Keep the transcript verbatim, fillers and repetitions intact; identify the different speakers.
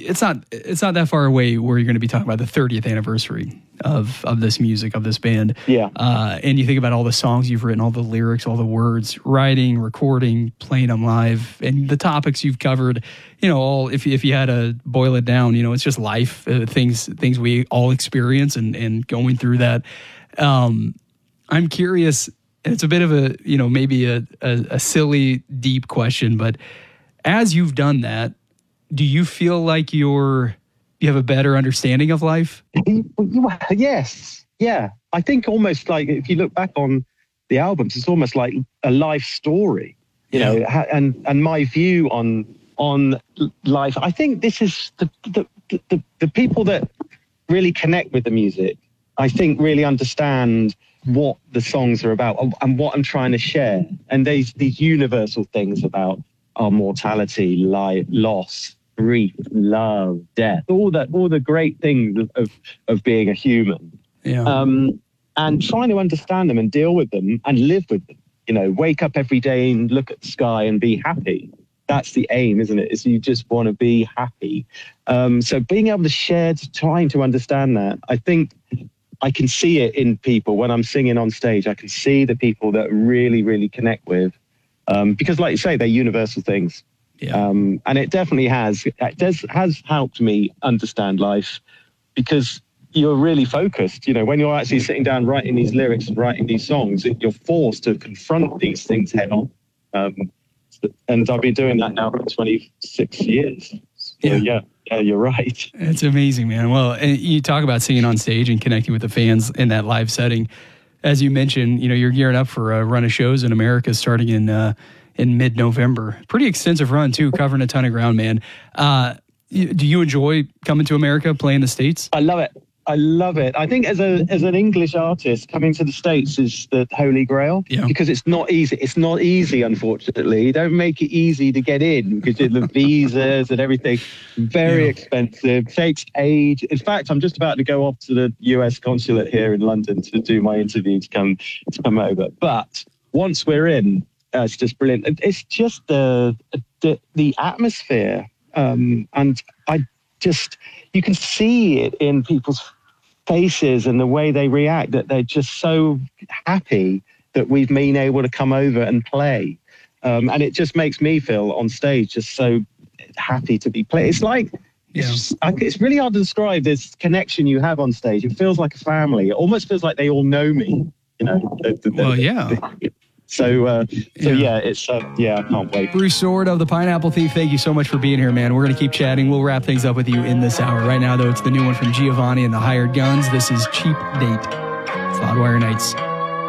Speaker 1: it's not it's not that far away where you're going to be talking about the thirtieth anniversary of of this music, of this band.
Speaker 2: Yeah.
Speaker 1: Uh, and you think about all the songs you've written, all the lyrics, all the words, writing, recording, playing them live, and the topics you've covered. You know, all if if you had to boil it down, you know, it's just life, uh, things things we all experience, and and going through that. Um, I'm curious. It's a bit of a, you know, maybe a, a, a silly, deep question, but as you've done that, do you feel like you're you have a better understanding of life?
Speaker 2: Yes, yeah. I think almost like if you look back on the albums, it's almost like a life story, you yeah. know. And and my view on on life, I think this is the the, the the people that really connect with the music, I think really understand what the songs are about and what I'm trying to share. And these these universal things about our mortality, life, loss, grief, love, death, all that, all the great things of, of, of being a human.
Speaker 1: Yeah.
Speaker 2: Um, and trying to understand them and deal with them and live with them. You know, wake up every day and look at the sky and be happy. That's the aim, isn't it? Is you just want to be happy. Um, so being able to share, trying to understand that, I think I can see it in people when I'm singing on stage. I can see the people that really, really connect with, um, because like you say, they're universal things.
Speaker 1: Yeah.
Speaker 2: Um, and it definitely has, it does, has helped me understand life, because you're really focused. You know, when you're actually sitting down writing these lyrics and writing these songs, you're forced to confront these things head on. Um, and I've been doing that now for twenty-six years. So,
Speaker 1: yeah.
Speaker 2: yeah. Yeah, you're right.
Speaker 1: It's amazing, man. Well, and you talk about singing on stage and connecting with the fans in that live setting. As you mentioned, you know, you're gearing up for a run of shows in America starting in uh, in mid-November. Pretty extensive run, too, covering a ton of ground, man. Uh, do you enjoy coming to America, playing the States?
Speaker 2: I love it. I love it. I think as a as an English artist, coming to the States is the holy grail,
Speaker 1: yeah.
Speaker 2: because it's not easy. It's not easy, unfortunately. Don't make it easy to get in, because the visas and everything, very yeah. expensive, takes age. In fact, I'm just about to go off to the U S consulate here in London to do my interview to come to come over. But once we're in, uh, it's just brilliant. It's just the the, the atmosphere, um, and I just you can see it in people's faces and the way they react, that they're just so happy that we've been able to come over and play. Um, and it just makes me feel on stage just so happy to be playing. It's like,
Speaker 1: yeah.
Speaker 2: it's, it's really hard to describe this connection you have on stage. It feels like a family. It almost feels like they all know me, you know. The, the,
Speaker 1: well,
Speaker 2: the,
Speaker 1: yeah.
Speaker 2: The, so, uh, so yeah, yeah it's, uh, yeah, I can't wait.
Speaker 1: Bruce Sword of the Pineapple Thief, thank you so much for being here, man. We're going to keep chatting. We'll wrap things up with you in this hour. Right now, though, it's the new one from Giovanni and the Hired Guns. This is Cheap Date. Loudwire Nights.